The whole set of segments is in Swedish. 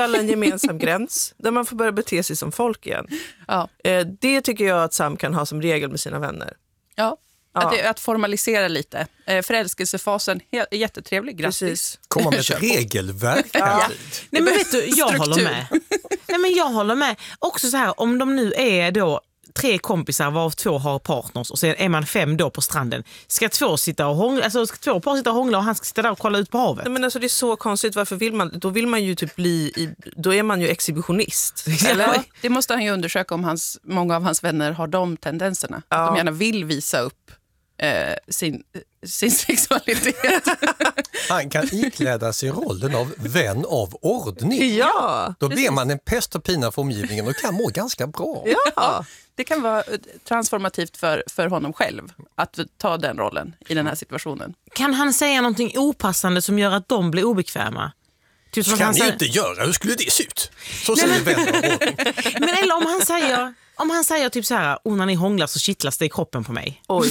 alla en gemensam gräns där man får börja bete sig som folk igen. Ja. Det tycker jag att Sam kan ha som regel med sina vänner. Ja. Att formalisera lite. Förälskelsefasen är jättetrevlig. Grattis. Komma med ett regelverk. Nej, men vet du, jag håller med. Nej, men jag håller med. Också så här, om de nu är då 3 kompisar varav 2 har partners och sen är man 5 då på stranden. Ska 2 sitta och hångla, alltså ska 2 par sitta och hångla och han ska sitta där och kolla ut på havet? Nej, men alltså det är så konstigt, varför vill man? Då vill man ju typ då är man ju exhibitionist. Eller? Det måste han ju undersöka om många av hans vänner har de tendenserna. Att de gärna vill visa upp sin sexualitet. Han kan ikläda sig rollen av vän av ordning. Ja, då blir man en pest och pina för omgivningen och kan må ganska bra. Ja. Det kan vara transformativt för honom själv att ta den rollen i den här situationen. Kan han säga någonting opassande som gör att de blir obekväma? Typ som kan han ni inte göra, hur skulle det se ut? Så säger vän av ordning. Men eller om han säger typ så här, när ni hånglar så kittlas det i kroppen på mig. Oj.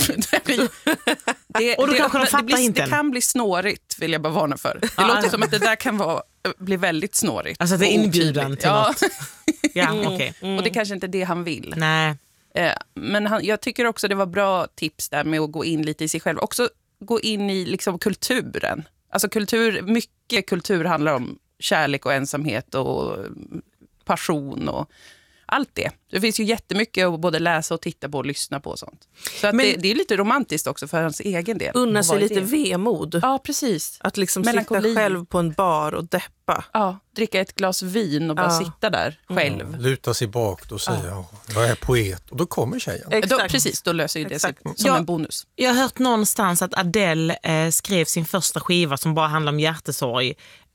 Och då kanske de fattar inte. Det kan bli snårigt, vill jag bara varna för. Det låter som att det där kan bli väldigt snårigt. Alltså det är inbjudan till något. Ja, okej. Och det kanske inte är det han vill. Nej. Men jag tycker också det var bra tips där med att gå in lite i sig själv. Också gå in i liksom kulturen. Alltså mycket kultur handlar om kärlek och ensamhet och passion och allt det. Det finns ju jättemycket att både läsa och titta på och lyssna på och sånt. Så att det är lite romantiskt också för hans egen del. Unna sig lite vemod. Ja, precis. Att liksom sitta själv på en bar och deppa. Ja, dricka ett glas vin och bara sitta där själv. Luta sig bak och säga, jag är poet. Och då kommer tjejen. Precis, då löser ju det sig som en bonus. Jag har hört någonstans att Adele skrev sin första skiva som bara handlar om hjärtesorg.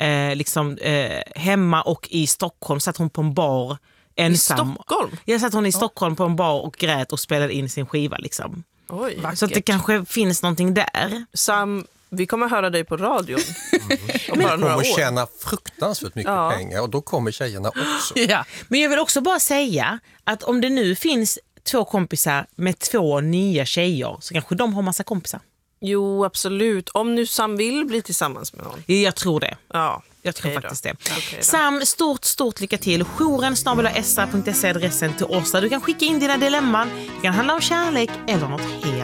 Hemma och i Stockholm satt hon på en bar ensam. I Stockholm? Jag satt hon i Stockholm på en bar och grät och spelade in sin skiva liksom. Oj, så att det kanske finns någonting där. Sam, vi kommer höra dig på radion. Om bara några år. Tjäna fruktansvärt mycket pengar och då kommer tjejerna också. Ja. Men jag vill också bara säga att om det nu finns 2 kompisar med 2 nya tjejer så kanske de har massa kompisar. Jo, absolut. Om nu Sam vill bli tillsammans med honom. Jag tror det. Ja. Jag tror faktiskt det. Okay, Sam, stort lycka till. jouren@sa.se adressen till oss där du kan skicka in dina dilemman. Det kan handla om kärlek eller något helt